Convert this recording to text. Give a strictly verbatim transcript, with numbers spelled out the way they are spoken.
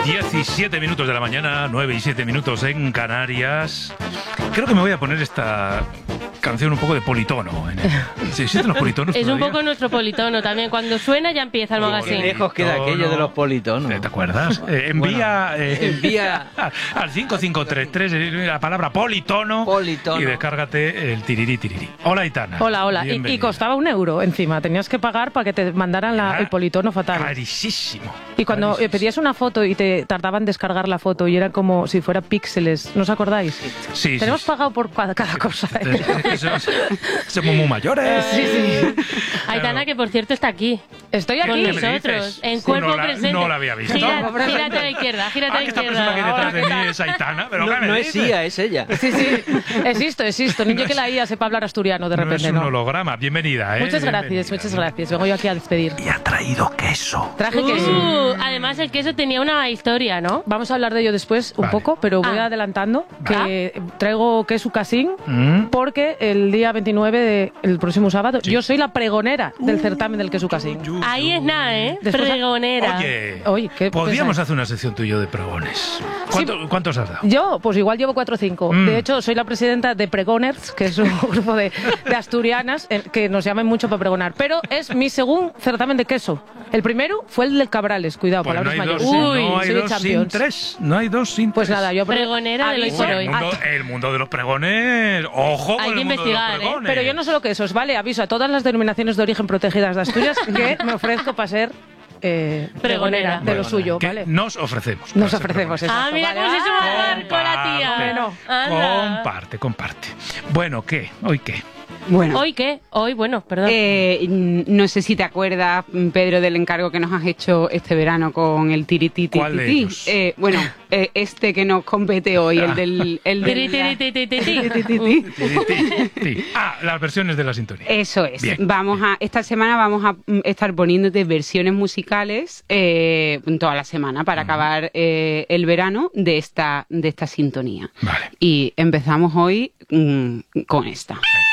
diecisiete minutos de la mañana, nueve y siete minutos en Canarias. Creo que me voy a poner esta canción un poco de politono. En el... ¿Sí existen los politonos? Es todavía? un poco nuestro politono también. Cuando suena ya empieza el magazine. Qué lejos queda aquello de los politonos. ¿Te acuerdas? Eh, envía, Bueno, eh, envía al cinco cinco tres tres la palabra politono, Politono. y descárgate el tirirí tirirí. Hola, Aitana. Hola, hola. Y, y Bienvenida. costaba un euro encima. Tenías que pagar para que te mandaran la- Era el politono fatal. Carísimo. Y cuando eh, carísimo. pedías una foto y te tardaban en descargar la foto y era como si fuera píxeles, ¿no os acordáis? Sí, Tenemos sí, pagado por cada, cada cosa. ¿eh? sí. Somos, somos muy mayores. Sí, sí. Aitana, que por cierto está aquí. Estoy Con aquí. ¿Qué me nosotros, dices? en Sí. cuerpo No la- presente. no la había visto. Gira- Cuerpo presente. gírate a la izquierda, gírate a Ah, la que esta izquierda. persona que detrás de Ahora. mí es Aitana. ¿Pero No, qué me no es dices? Ía, es ella. Sí, sí. Existo, existo. Niño que la I A sepa hablar asturiano de No repente, es un ¿no? holograma. Bienvenida, ¿eh? Muchas gracias, Bienvenida. muchas gracias. Vengo yo aquí a despedir. Y ha traído queso. Traje Uh, queso. además el queso tenía una historia, ¿no? Vamos a hablar de ello después un Vale. poco, pero voy Ah. adelantando que traigo queso casín Mm. porque el día veintinueve, de, el próximo sábado, yo soy la pregonera del certamen del queso casín. Yu, yu, Ahí es nada, ¿eh? Después- Pregonera. Oye, Oye, ¿qué podríamos pensáis? hacer una sección tú y yo de pregones. ¿Cuánto- ¿Cuántos has dado? Yo, pues igual llevo cuatro o cinco. Mm. De hecho, soy la presidenta de Pregoners, que es un grupo de, de asturianas eh, que nos llaman mucho para pregonar. Pero es mi segundo certamen de queso. El primero fue el del Cabrales, cuidado, Pues no palabras hay dos, mayores. sin- Uy, no hay soy dos sin champions. tres. No hay dos sin Pues tres. nada, yo... Pregonera del hoy aviso- por Bueno, hoy. el mundo, el mundo de los pregones. Ojo Hay con que el mundo de investigar, los ¿eh? pregones. Pero yo no solo quesos, ¿vale? Aviso a todas las denominaciones de origen protegidas de Asturias que me ofrezco para ser eh, pregonera de lo suyo, Que ¿vale? nos ofrecemos. Nos para ser ofrecemos, pregones. Ah, exacto, mira vale. cómo se suma Ah, a dar con la tía. Comparte. Bueno, Anda. Comparte, comparte. Bueno, ¿qué? ¿Hoy qué? Bueno, ¿Hoy qué? Hoy, bueno, perdón. eh, no sé si te acuerdas, Pedro, del encargo que nos has hecho este verano con el tirititi. ¿Cuál de ellos? Eh, bueno, eh, este que nos compete hoy, el del... El Tiri, del tiri, tiri, tiri, tiri. tirititi. Ti, ti, ti. Ah, las versiones de la sintonía. Eso es. Bien. Vamos a esta semana vamos a mm, estar poniéndote versiones musicales eh, toda la semana para acabar eh, el verano de esta de esta sintonía. Vale. Y empezamos hoy mm, con esta. Venga.